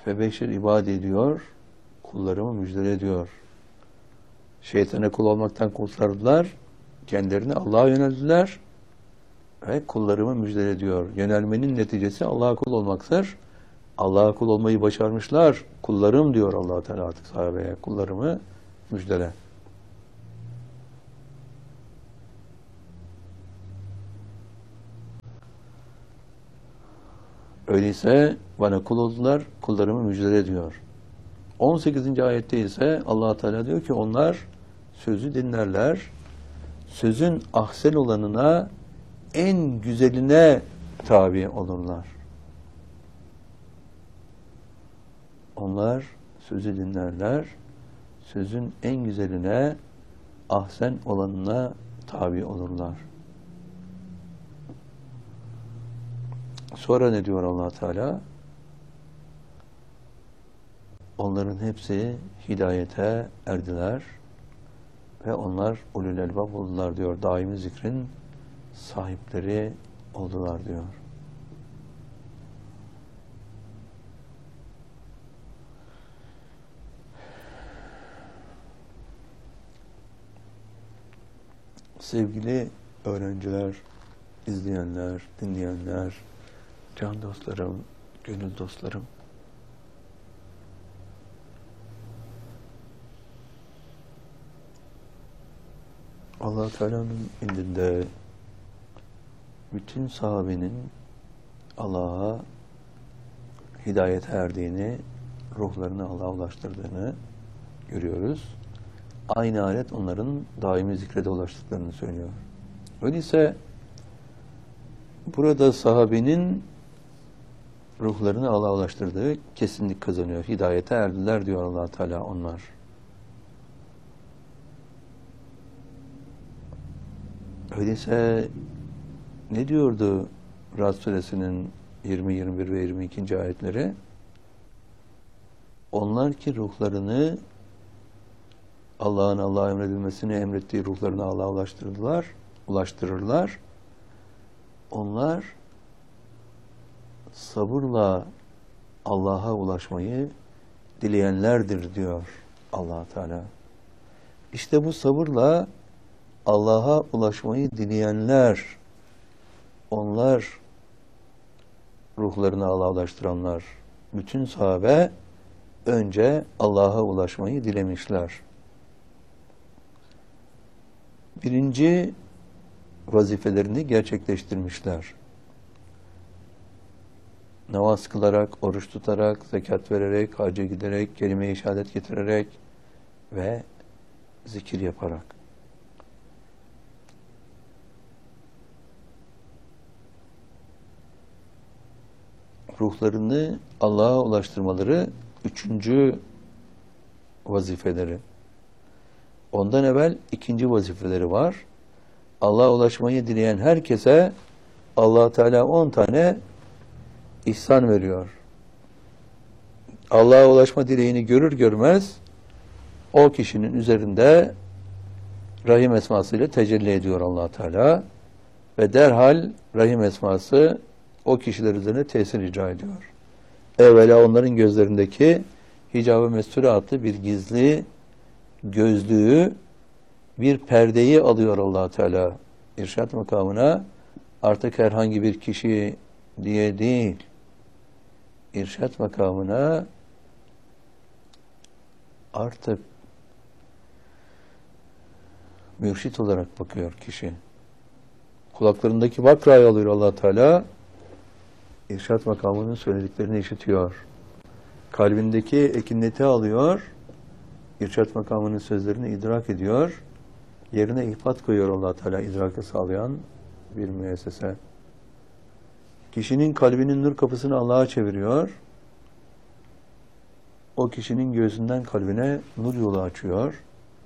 Febeşir ibad ediyor, kullarımı müjdele ediyor. Şeytana kul olmaktan kurtardılar, kendilerini Allah'a yöneldiler ve kullarımı müjdele ediyor. Yönelmenin neticesi Allah'a kul olmaktır. Allah'a kul olmayı başarmışlar. Kullarım diyor Allah Teala artık sahabeye, kullarımı müjdele. Öyleyse bana kul oldular, kullarımı müjdele ediyor. 18. ayette ise Allah Teala diyor ki onlar sözü dinlerler. Sözün ahsen olanına, en güzeline tabi olurlar. Onlar sözü dinlerler. Sözün en güzeline, ahsen olanına tabi olurlar. Sonra ne diyor Allah Teala? Onların hepsi hidayete erdiler ve onlar ulul elbab oldular diyor. Daimi zikrin sahipleri oldular diyor. Sevgili öğrenciler, izleyenler, dinleyenler, can dostlarım, gönül dostlarım, Allah Teala'nın indinde bütün sahabenin Allah'a hidayete erdiğini, ruhlarını Allah'a ulaştırdığını görüyoruz. Aynı alet onların daimi zikrede ulaştıklarını söylüyor. Öyleyse burada sahabenin ruhlarını Allah'a ulaştırdığı kesinlik kazanıyor. Hidayete erdiler diyor Allah Teala onlar. Öyleyse ne diyordu Ra'd suresinin 20, 21 ve 22. ayetleri? Onlar ki ruhlarını Allah'ın Allah'a emredilmesini emrettiği ruhlarını Allah'a ulaştırırlar. Onlar sabırla Allah'a ulaşmayı dileyenlerdir diyor Allah Teala. İşte bu sabırla Allah'a ulaşmayı dileyenler, onlar ruhlarını Allah'a ulaştıranlar. Bütün sahabe önce Allah'a ulaşmayı dilemişler. Birinci vazifelerini gerçekleştirmişler. Namaz kılarak, oruç tutarak, zekat vererek, hacca giderek, kelime-i şehadet getirerek ve zikir yaparak. Ruhlarını Allah'a ulaştırmaları üçüncü vazifeleri. Ondan evvel ikinci vazifeleri var. Allah'a ulaşmayı dileyen herkese Allah Teala 10 tane ihsan veriyor. Allah'a ulaşma dileğini görür görmez o kişinin üzerinde Rahim esmasıyla tecelli ediyor Allah Teala ve derhal Rahim esması o kişiler üzerine tesir icra ediyor. Evvela onların gözlerindeki hicab-ı mesture adlı bir gizli gözlüğü, bir perdeyi alıyor Allah Teala irşad makamına. Artık herhangi bir kişi diye değil, irşad makamına artık mürşit olarak bakıyor kişi. Kulaklarındaki vakrayı alıyor Allah Teala. İrşad makamının söylediklerini işitiyor. Kalbindeki ekineti alıyor. İrşad makamının sözlerini idrak ediyor. Yerine ihfat koyuyor Allah Teala, idraki sağlayan bir müessese. Kişinin kalbinin nur kapısını Allah'a çeviriyor. O kişinin göğsünden kalbine nur yolu açıyor.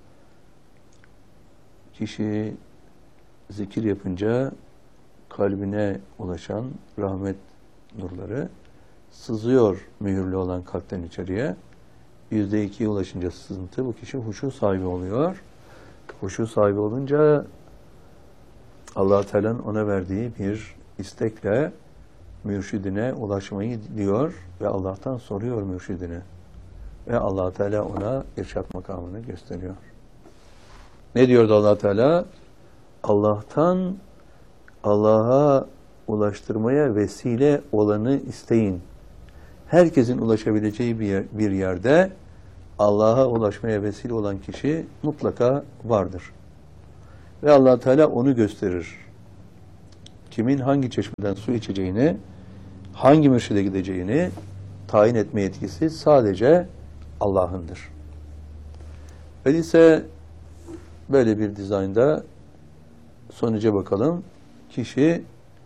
Kişi zikir yapınca kalbine ulaşan rahmet nurları sızıyor mühürlü olan kalpten içeriye. %2'ye ulaşınca sızıntı, bu kişi huşu sahibi oluyor. Huşu sahibi olunca Allah Teala'nın ona verdiği bir istekle mürşidine ulaşmayı diliyor ve Allah'tan soruyor mürşidine. Ve Allah Teala ona irşat makamını gösteriyor. Ne diyordu Allah Teala? Allah'tan Allah'a ulaştırmaya vesile olanı isteyin. Herkesin ulaşabileceği bir yerde Allah'a ulaşmaya vesile olan kişi mutlaka vardır. Ve Allah Teala onu gösterir. Kimin hangi çeşmeden su içeceğini, hangi mürşide gideceğini tayin etme yetkisi sadece Allah'ındır. Öyleyse böyle bir dizaynda sonuca bakalım. Kişi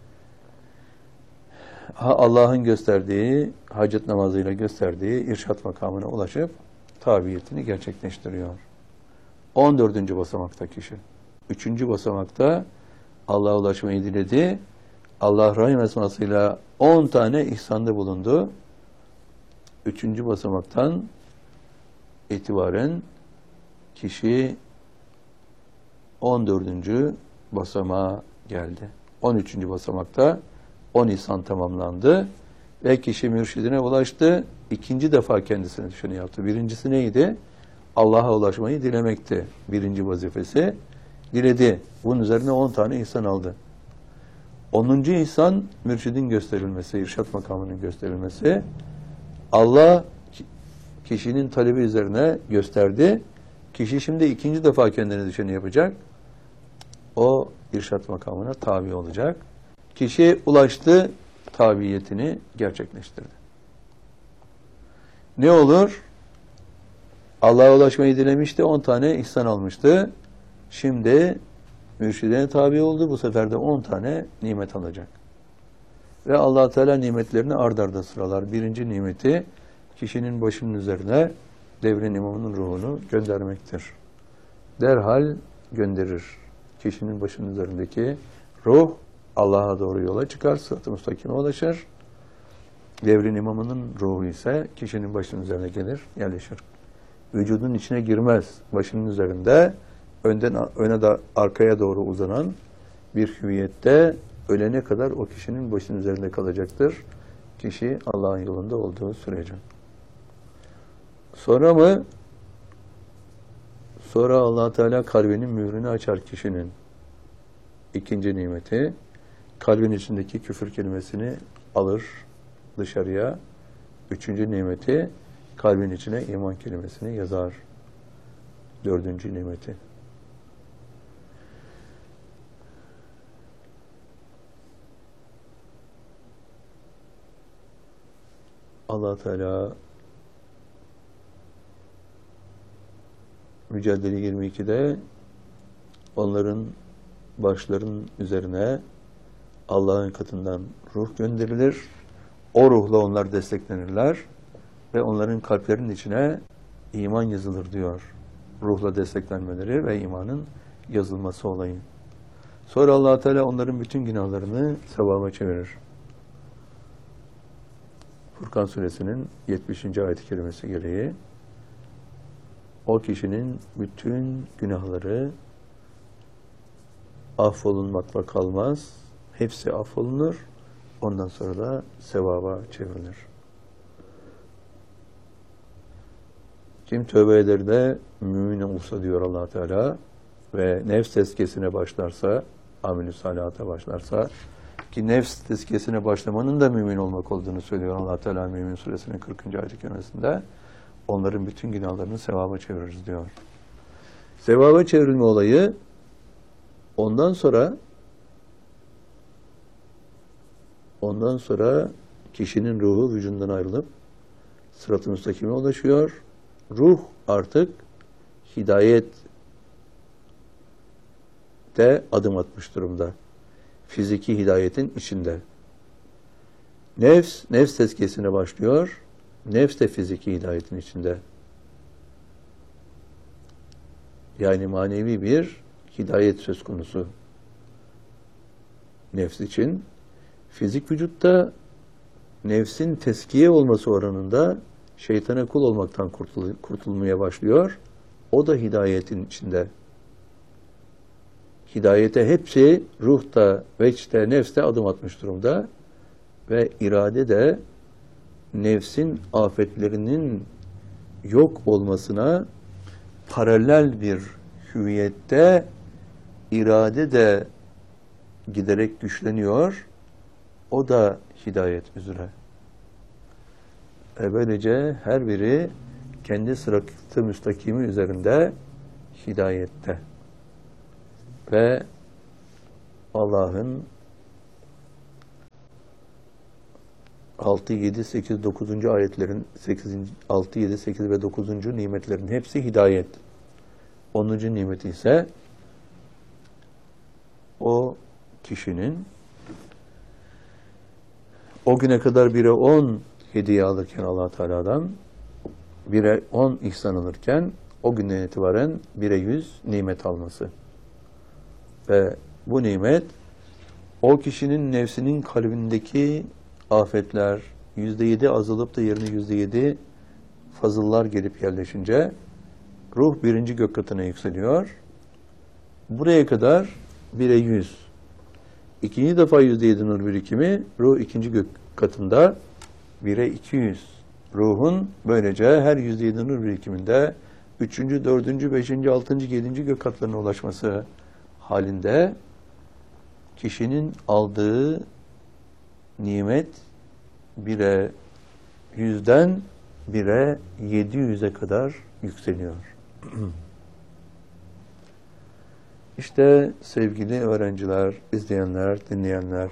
Allah'ın gösterdiği, hacet namazıyla gösterdiği irşat makamına ulaşıp tabiyetini gerçekleştiriyor. 14. basamakta kişi. 3. basamakta Allah'a ulaşmayı diledi. Allah Rahim esmasıyla 10 tane ihsanda bulundu. 3. basamaktan itibaren kişi 14. basamağa geldi. 13. basamakta 10 ihsan tamamlandı ve kişi mürşidine ulaştı. 2. defa kendisine düşeni yaptı. Birincisi neydi? Allah'a ulaşmayı dilemekti. 1. vazifesi. Diledi. Bunun üzerine 10 tane ihsan aldı. 10. ihsan mürşidin gösterilmesi, irşat makamının gösterilmesi. Allah kişinin talebi üzerine gösterdi. Kişi şimdi 2. defa kendine düşeni yapacak. O irşat makamına tabi olacak. Kişi ulaştı, tabiyetini gerçekleştirdi. Ne olur? Allah'a ulaşmayı dilemişti, 10 tane ihsan almıştı. Şimdi mürşidine tabi oldu, bu sefer de 10 tane nimet alacak. Ve Allah Teala nimetlerini ard arda sıralar. 1. nimeti kişinin başının üzerine devrin imamının ruhunu göndermektir. Derhal gönderir. Kişinin başının üzerindeki ruh Allah'a doğru yola çıkar, sırat-ı müstakime ulaşır. Devrin imamının ruhu ise kişinin başının üzerine gelir, yerleşir. Vücudun içine girmez. Başının üzerinde öne de arkaya doğru uzanan bir hüviyette ölene kadar o kişinin başının üzerinde kalacaktır. Kişi Allah'ın yolunda olduğu sürece. Sonra mı? Sonra Allah Teala kalbinin mührünü açar kişinin. 2. nimeti. Kalbin içindeki küfür kelimesini alır dışarıya. 3. nimeti kalbin içine iman kelimesini yazar. 4. nimeti. Allah Teala Mücadele 22'de onların başların üzerine Allah'ın katından ruh gönderilir. O ruhla onlar desteklenirler ve onların kalplerinin içine iman yazılır diyor. Ruhla desteklenmeleri ve imanın yazılması olayı. Sonra Allah Teala onların bütün günahlarını sevaba çevirir. Furkan suresinin 70. ayet-i kerimesi gereği o kişinin bütün günahları affolunmakla kalmaz. Hepsi affolunur. Ondan sonra da sevaba çevrilir. Kim tövbe eder de mümin olsa diyor Allah Teala ve nefs tezkiyesine başlarsa, amel-i salihata başlarsa ki nefs tezkiyesine başlamanın da mümin olmak olduğunu söylüyor Allah Teala Mümin suresinin 40. ayet-i kerimesinde. Onların bütün günahlarını sevaba çeviririz diyor. Sevaba çevrilme olayı ondan sonra kişinin ruhu vücudundan ayrılıp sırat-ı müstakime ulaşıyor. Ruh artık hidayette adım atmış durumda. Fiziki hidayetin içinde. Nefs tezkiyesine başlıyor. Nefs de fiziki hidayetin içinde. Yani manevi bir hidayet söz konusu. Nefs için. Fizik vücutta nefsin teskiye olması oranında şeytana kul olmaktan kurtulmaya başlıyor. O da hidayetin içinde. Hidayete hepsi ruhta, veçte, nefste adım atmış durumda. ve irade de nefsin afetlerinin yok olmasına paralel bir hüviyette irade de giderek güçleniyor. O da hidayet üzere. Böylece her biri kendi sırat-ı müstakimi üzerinde hidayette. Ve Allah'ın 6, 7, 8, 9. ayetlerin 6, 7, 8 ve 9. nimetlerin hepsi hidayet. 10. nimeti ise o kişinin o güne kadar 1'e 10 hediye alırken Allah Teala'dan 1'e 10 ihsan alırken o günden itibaren 1'e 100 nimet alması. Ve bu nimet o kişinin nefsinin kalbindeki afetler %7 azalıp da yerine %7 fazıllar gelip yerleşince ruh 1. gök katına yükseliyor. Buraya kadar 1'e 100. İkinci defa %7 nur birikimi ruh 2. gök katında 1'e 200. Ruhun böylece her %7 nur birikiminde 3., 4., 5., 6., 7. gök katlarına ulaşması halinde kişinin aldığı nimet 1'e 100'den 1'e 700'e kadar yükseliyor. İşte sevgili öğrenciler, izleyenler, dinleyenler,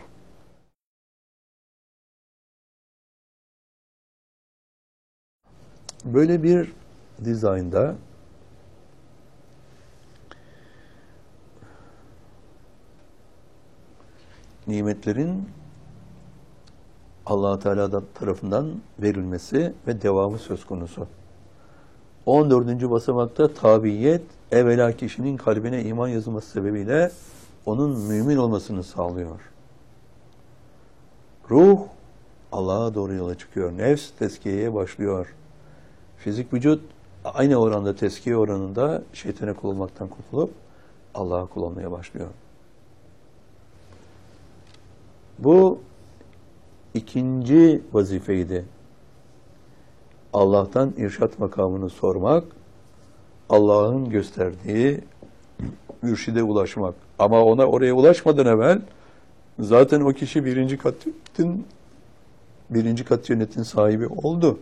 böyle bir dizaynda nimetlerin Allah Teala tarafından verilmesi ve devamı söz konusu. 14. basamakta tabiyet, evvela kişinin kalbine iman yazılması sebebiyle onun mümin olmasını sağlıyor. Ruh Allah'a doğru yola çıkıyor. Nefs tezkiyeye başlıyor. Fizik vücut aynı oranda tezkiye oranında şeytana kul olmaktan kurtulup Allah'a kul olmaya başlıyor. Bu ikinci vazifeydi. Allah'tan irşat makamını sormak, Allah'ın gösterdiği mürşide ulaşmak. Ama oraya ulaşmadan evvel zaten o kişi birinci kat cennetin sahibi oldu.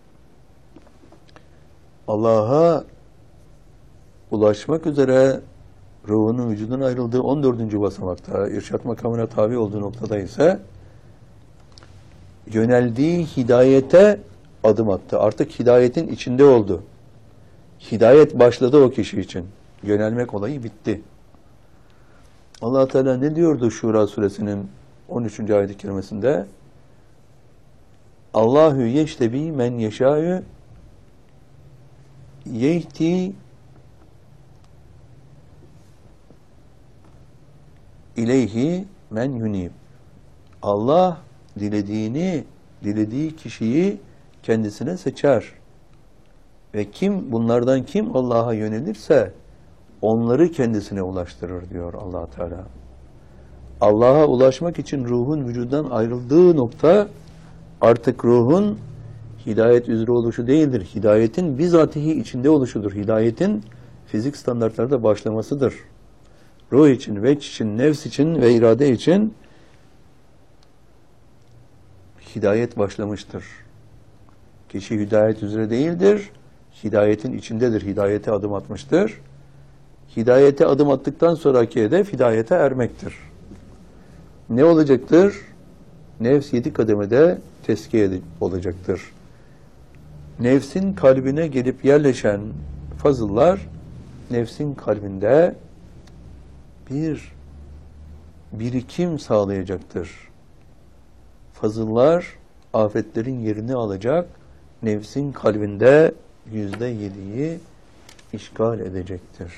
Allah'a ulaşmak üzere ruhunun vücudundan ayrıldığı 14. basamakta, irşat makamına tabi olduğu noktada ise yöneldiği hidayete adım attı. Artık hidayetin içinde oldu. Hidayet başladı o kişi için. Yönelmek olayı bitti. Allah Teala ne diyordu Şura suresinin 13. ayet-i kerimesinde? Allahu yeştebi men yeşâ'ü yehti ileyhi men yunib. Allah dilediği kişiyi kendisine seçer. Ve bunlardan kim Allah'a yönelirse onları kendisine ulaştırır diyor Allah Teala. Allah'a ulaşmak için ruhun vücuddan ayrıldığı nokta artık ruhun hidayet üzere oluşu değildir. Hidayetin bizatihi içinde oluşudur. Hidayetin fizik standartlarda başlamasıdır. Ruh için, veç için, nefs için ve irade için hidayet başlamıştır. Kişi hidayet üzere değildir. Hidayetin içindedir. Hidayete adım atmıştır. Hidayete adım attıktan sonraki hedef hidayete ermektir. Ne olacaktır? Nefs 7 kademede tezkiye olacaktır. Nefsin kalbine gelip yerleşen fazıllar nefsin kalbinde bir birikim sağlayacaktır. Fazıllar afetlerin yerini alacak, nefsin kalbinde %7'yi işgal edecektir.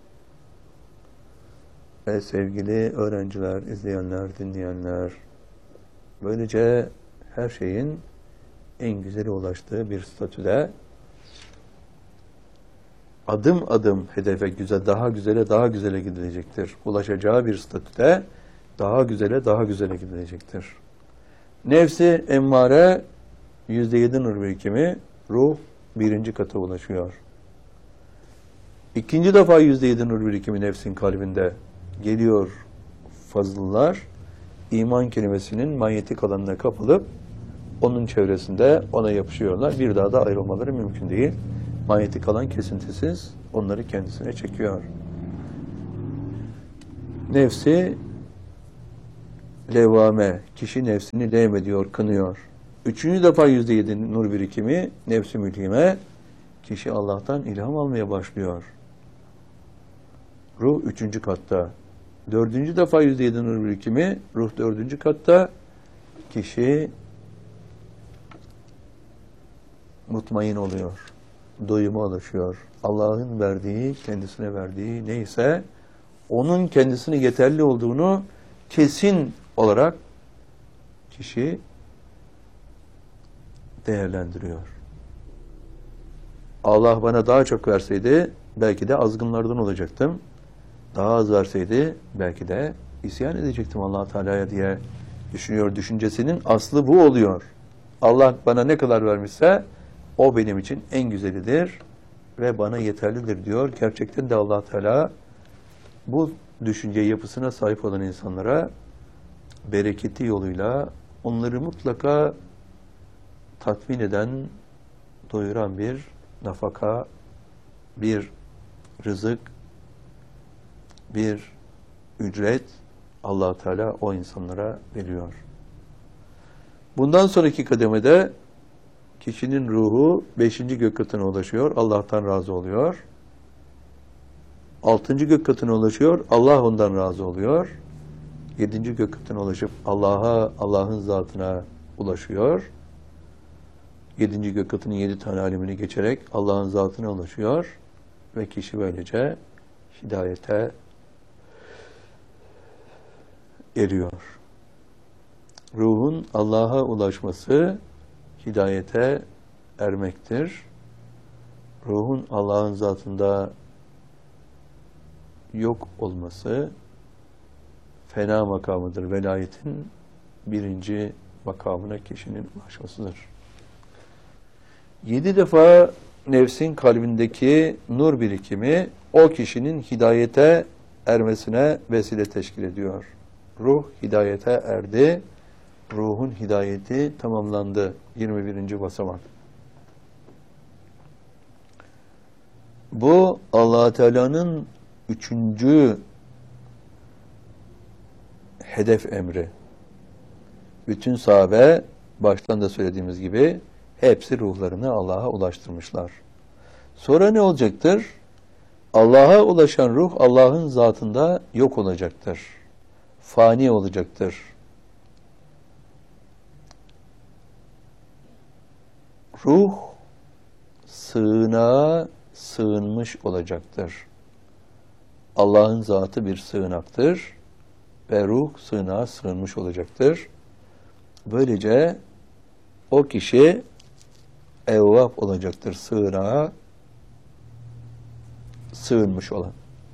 Ve sevgili öğrenciler, izleyenler, dinleyenler, böylece her şeyin en güzeli ulaştığı bir statüde adım adım hedefe daha güzele gidilecektir. Ulaşacağı bir statüde daha güzele gidilecektir. Nefsi emmare %7 nur birikimi, ruh birinci kata ulaşıyor. İkinci defa %7 nur birikimi nefsin kalbinde geliyor fazıllar, iman kelimesinin manyetik alanına kapılıp onun çevresinde ona yapışıyorlar. Bir daha da ayrılmaları mümkün değil. Manyetik alan kesintisiz onları kendisine çekiyor. Nefsi levvame, kişi nefsini levmediyor, kınıyor. Üçüncü defa %7 nur birikimi, nefsi mülhime, kişi Allah'tan ilham almaya başlıyor. Ruh üçüncü katta. Dördüncü defa %7 nur birikimi, ruh dördüncü katta, kişi mutmain oluyor. Doyuma alışıyor. Allah'ın verdiği, kendisine verdiği neyse, onun kendisine yeterli olduğunu kesin olarak kişi değerlendiriyor. Allah bana daha çok verseydi belki de azgınlardan olacaktım. Daha az verseydi belki de isyan edecektim Allah Teala'ya diye düşünüyor. Düşüncesinin aslı bu oluyor. Allah bana ne kadar vermişse o benim için en güzelidir ve bana yeterlidir diyor. Gerçekten de Allah Teala bu düşünce yapısına sahip olan insanlara bereketi yoluyla onları mutlaka tatmin eden, doyuran bir nafaka, bir rızık, bir ücret Allah Teala o insanlara veriyor. Bundan sonraki kademede kişinin ruhu 5. gök katına ulaşıyor. Allah'tan razı oluyor. 6. gök katına ulaşıyor. Allah ondan razı oluyor. 7. gök katına ulaşıp Allah'ın zatına ulaşıyor. 7. gök katının 7 tane alemini geçerek Allah'ın zatına ulaşıyor. Ve kişi böylece hidayete eriyor. Ruhun Allah'a ulaşması hidayete ermektir. Ruhun Allah'ın zatında yok olması fena makamıdır. Velayetin birinci makamına kişinin ulaşmasıdır. 7 defa nefsin kalbindeki nur birikimi o kişinin hidayete ermesine vesile teşkil ediyor. Ruh hidayete erdi. Ruhun hidayeti tamamlandı. 21. basamak. Bu Allah Teala'nın 3. hedef emri. Bütün sahabe baştan da söylediğimiz gibi hepsi ruhlarını Allah'a ulaştırmışlar. Sonra ne olacaktır? Allah'a ulaşan ruh Allah'ın zatında yok olacaktır. Fani olacaktır. Ruh sığınağa sığınmış olacaktır. Allah'ın zatı bir sığınaktır ve ruh sığınağa sığınmış olacaktır. Böylece o kişi evvab olacaktır, sığınağa sığınmış olan.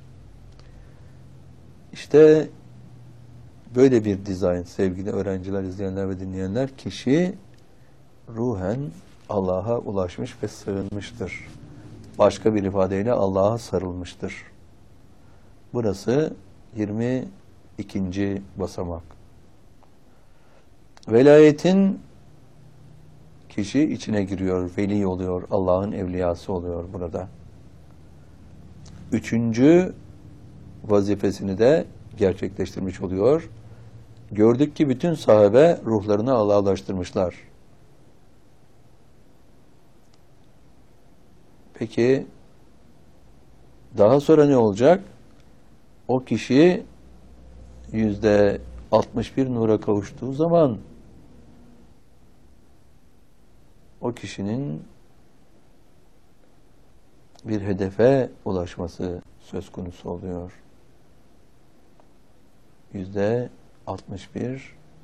İşte böyle bir dizayn sevgili öğrenciler, izleyenler ve dinleyenler, kişi ruhen Allah'a ulaşmış ve sığınmıştır. Başka bir ifadeyle Allah'a sarılmıştır. Burası 22. basamak. Velayetin kişi içine giriyor, veli oluyor, Allah'ın evliyası oluyor burada. 3. vazifesini de gerçekleştirmiş oluyor. Gördük ki bütün sahabe ruhlarını Allah'a ulaştırmışlar. Peki daha sonra ne olacak? O kişi %61 nura kavuştuğu zaman o kişinin bir hedefe ulaşması söz konusu oluyor. %61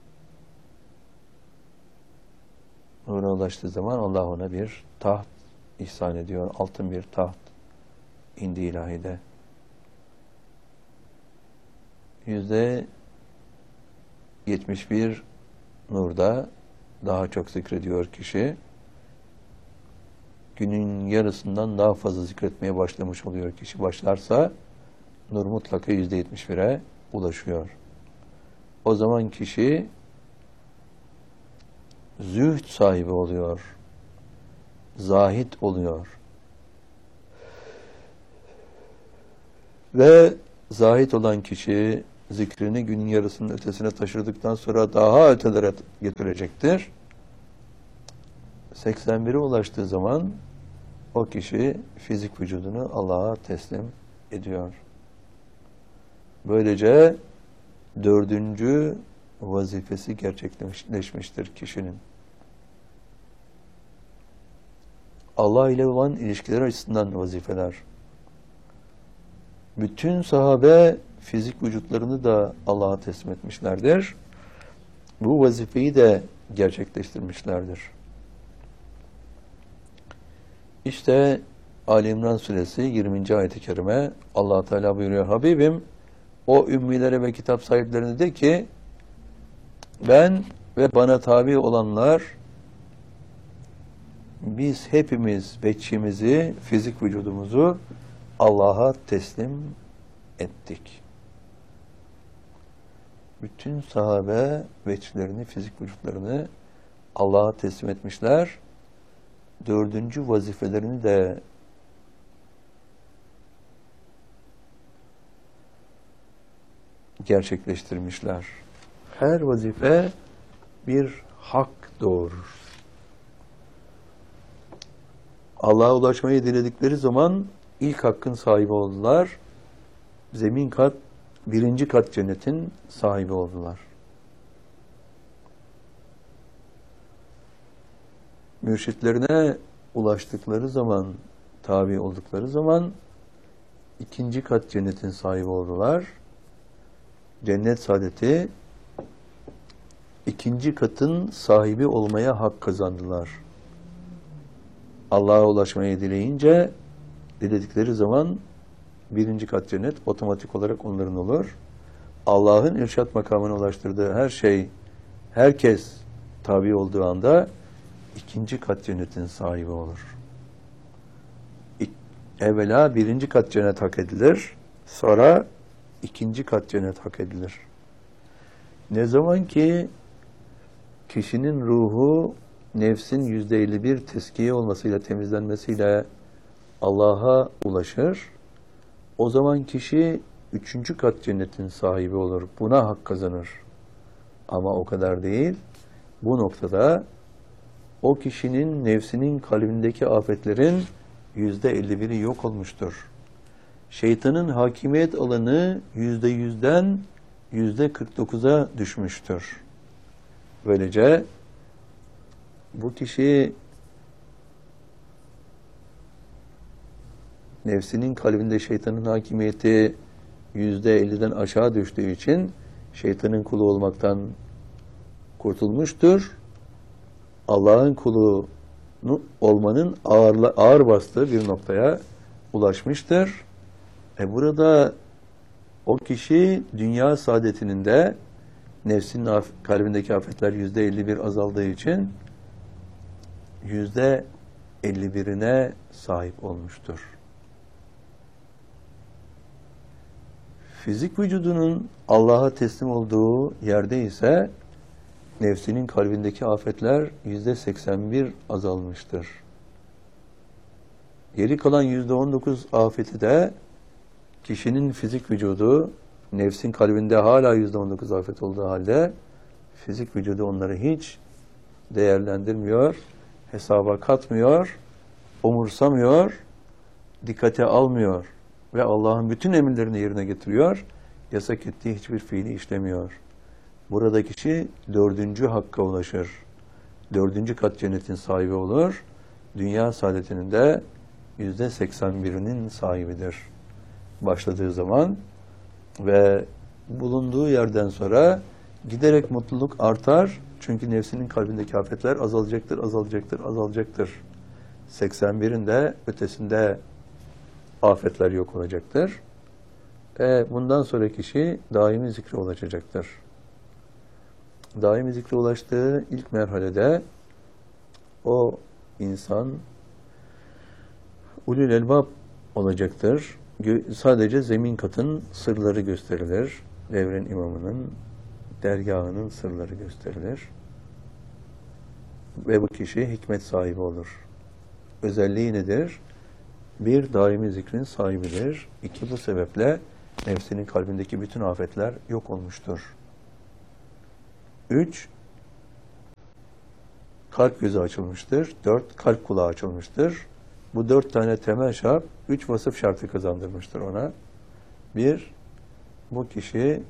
nura ulaştığı zaman Allah ona bir taht ihsan ediyor. Altın bir taht indi ilahide. %71 nurda daha çok zikrediyor kişi, günün yarısından daha fazla zikretmeye başlamış oluyor kişi. Başlarsa nur mutlaka %71'e ulaşıyor. O zaman kişi zühd sahibi oluyor. Zahid oluyor. Ve zahid olan kişi zikrini günün yarısının ötesine taşırdıktan sonra daha ötelere getirecektir. 81'e ulaştığı zaman o kişi fizik vücudunu Allah'a teslim ediyor. Böylece 4. vazifesi gerçekleşmiştir kişinin. Allah ile olan ilişkiler açısından vazifeler. Bütün sahabe fizik vücutlarını da Allah'a teslim etmişlerdir. Bu vazifeyi de gerçekleştirmişlerdir. İşte Ali İmran Suresi 20. ayet-i kerime Allah Teala buyuruyor: Habibim, o ümmilere ve kitap sahiplerine de ki, ben ve bana tabi olanlar, biz hepimiz veçhimizi, fizik vücudumuzu Allah'a teslim ettik. Bütün sahabe veçhlerini, fizik vücutlarını Allah'a teslim etmişler. 4. vazifelerini de gerçekleştirmişler. Her vazife bir hak doğurur. Allah'a ulaşmayı diledikleri zaman ilk hakkın sahibi oldular. Zemin kat, 1. kat cennetin sahibi oldular. Mürşitlerine ulaştıkları zaman, tabi oldukları zaman 2. kat cennetin sahibi oldular. Cennet saadeti 2. katın sahibi olmaya hak kazandılar. Allah'a ulaşmayı diledikleri zaman 1. kat cennet otomatik olarak onların olur. Allah'ın irşat makamına ulaştırdığı her şey, herkes tabi olduğu anda 2. kat cennetin sahibi olur. Evvela 1. kat cennet hak edilir, sonra 2. kat cennet hak edilir. Ne zaman ki kişinin ruhu nefsin %51 teskiye olmasıyla, temizlenmesiyle Allah'a ulaşır, o zaman kişi 3. kat cennetin sahibi olur. Buna hak kazanır. Ama o kadar değil. Bu noktada o kişinin nefsinin kalbindeki afetlerin %51'i yok olmuştur. Şeytanın hakimiyet alanı %100'den %49'a düşmüştür. Böylece bu kişi nefsinin kalbinde şeytanın hakimiyeti %50'den aşağı düştüğü için şeytanın kulu olmaktan kurtulmuştur. Allah'ın kulu olmanın ağır bastığı bir noktaya ulaşmıştır. Burada o kişi dünya saadetinin de nefsinin kalbindeki afetler %51 azaldığı için %51'ine sahip olmuştur. Fizik vücudunun Allah'a teslim olduğu yerde ise nefsinin kalbindeki afetler %81 azalmıştır. Geri kalan %19 afeti de kişinin fizik vücudu, nefsin kalbinde hala %19 afet olduğu halde fizik vücudu onları hiç değerlendirmiyor, hesaba katmıyor, umursamıyor, dikkate almıyor ve Allah'ın bütün emirlerini yerine getiriyor, yasak ettiği hiçbir fiili işlemiyor. Burada kişi 4. hakka ulaşır. 4. kat cennetin sahibi olur. Dünya saadetinin de %81'inin sahibidir. Başladığı zaman ve bulunduğu yerden sonra giderek mutluluk artar. Çünkü nefsinin kalbindeki afetler azalacaktır, azalacaktır, azalacaktır. 81'in de ötesinde afetler yok olacaktır. Bundan sonra kişi daimi zikre ulaşacaktır. daimi zikre ulaştığı ilk merhalede o insan ulul elbab olacaktır. Sadece zemin katın sırları gösterilir. Devrin imamının dergahının sırları gösterilir. Ve bu kişi hikmet sahibi olur. Özelliği nedir? Bir, daimi zikrin sahibidir. İki, bu sebeple nefsinin kalbindeki bütün afetler yok olmuştur. Üç, kalp gözü açılmıştır. Dört, kalp kulağı açılmıştır. Bu dört tane temel şart, üç vasıf şartı kazandırmıştır ona. Bir, bu kişi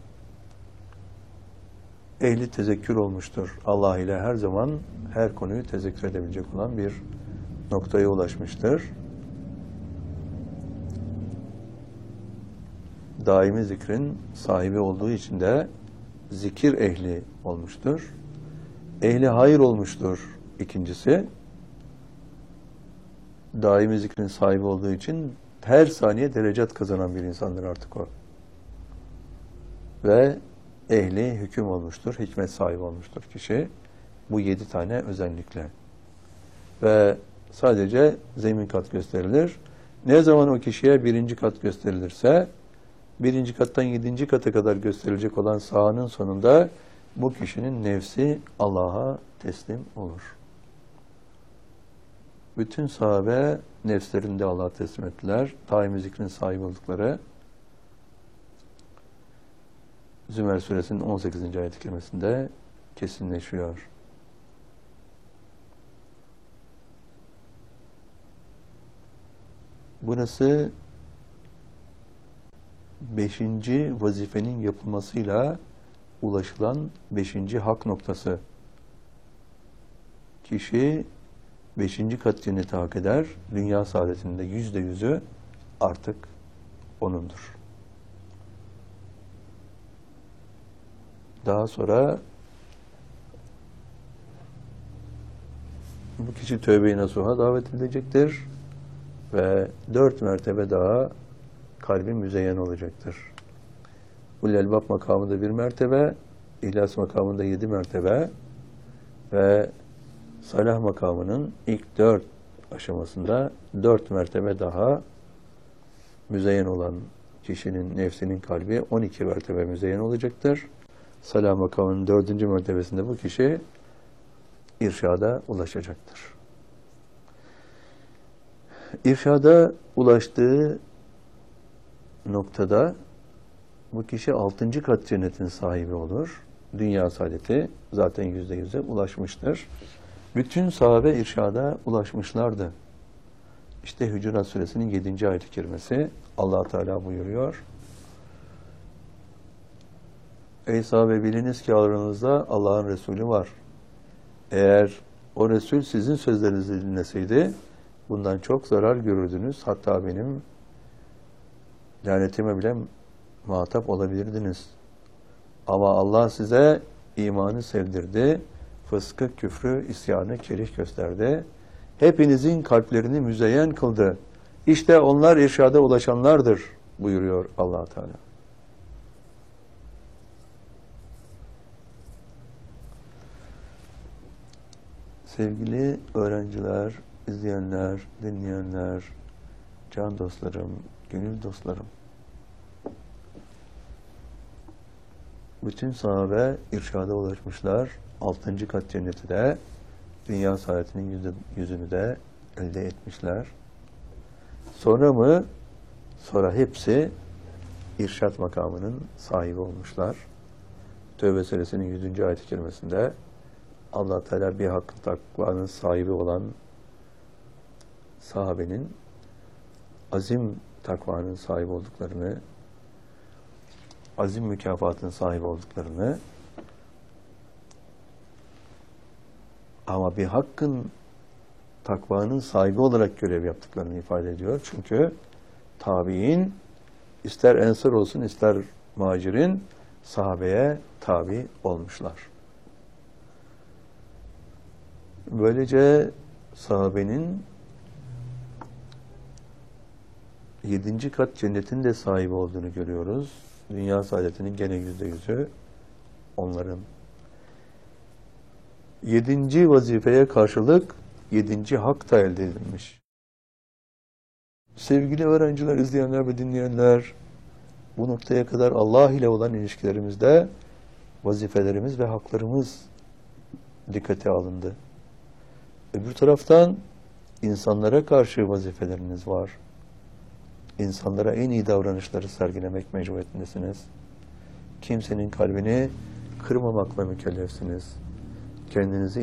ehli tezekkür olmuştur. Allah ile her zaman her konuyu tezekkür edebilecek olan bir noktaya ulaşmıştır. Daimi zikrin sahibi olduğu için de zikir ehli olmuştur. Ehli hayır olmuştur ikincisi. Daimi zikrin sahibi olduğu için her saniye derecat kazanan bir insandır artık o. Ve ehli hüküm olmuştur, hikmet sahibi olmuştur kişi. Bu 7 tane özellikle. Ve sadece zemin kat gösterilir. Ne zaman o kişiye 1. kat gösterilirse, 1. kattan 7. kata kadar gösterilecek olan sahanın sonunda bu kişinin nefsi Allah'a teslim olur. Bütün sahabe nefslerinde Allah'a teslim ettiler. Daimi zikrin sahibi oldukları Zümer suresinin 18. ayet-i kerimesinde kesinleşiyor. Burası 5. vazifenin yapılmasıyla ulaşılan 5. hak noktası. Kişi 5. kat cenneti hak eder. Dünya saadetinde %100'ü artık O'nundur. Daha sonra bu kişi tövbe-i nasuha davet edilecektir ve 4 mertebe daha kalbi müzeyyen olacaktır. Ulul elbab makamında 1 mertebe, İhlas makamında 7 mertebe ve salah makamının ilk 4 aşamasında 4 mertebe daha müzeyyen olan kişinin nefsinin kalbi 12 mertebe müzeyyen olacaktır. Salah makamının 4. mertebesinde bu kişi irşada ulaşacaktır. İrşada ulaştığı noktada bu kişi 6. kat cennetin sahibi olur. Dünya saadeti zaten %100'e ulaşmıştır. Bütün sahabe irşada ulaşmışlardı. İşte Hucurat suresinin 7. ayet-i kerimesi Allah Teala buyuruyor. Ey sahabe, biliniz ki aranızda Allah'ın Resulü var. Eğer o Resul sizin sözlerinizi dinleseydi bundan çok zarar görürdünüz. Hatta benim lanetime bile muhatap olabilirdiniz. Ama Allah size imanı sevdirdi. Fıskı, küfrü, isyanı kerih gösterdi. Hepinizin kalplerini müzeyyen kıldı. İşte onlar irşada ulaşanlardır buyuruyor Allah Teala. Sevgili öğrenciler, izleyenler, dinleyenler, can dostlarım, gönül dostlarım. Bütün sahabe irşada ulaşmışlar. 6. kat cenneti de, dünya saadetinin yüzünü de elde etmişler. Sonra mı? Sonra hepsi irşat makamının sahibi olmuşlar. Tövbe suresinin 100. ayet-i kerimesinde Allah Teala bir hakkın takvanın sahibi olan sahabenin azim takvanın sahibi olduklarını, azim mükafatının sahibi olduklarını, ama bir hakkın takvanın sahibi olarak görev yaptıklarını ifade ediyor. Çünkü tabi'in ister ensar olsun ister muhacirin sahabeye tabi olmuşlar. Böylece sahabenin 7. kat cennetin de sahibi olduğunu görüyoruz. Dünya saadetinin gene %100'ü onların. 7. vazifeye karşılık 7. hak da elde edilmiş. Sevgili öğrenciler, izleyenler ve dinleyenler, bu noktaya kadar Allah ile olan ilişkilerimizde vazifelerimiz ve haklarımız dikkate alındı. Öbür taraftan insanlara karşı vazifeleriniz var. İnsanlara en iyi davranışları sergilemek mecburiyetindesiniz. Kimsenin kalbini kırmamakla mükellefsiniz. Kendinizi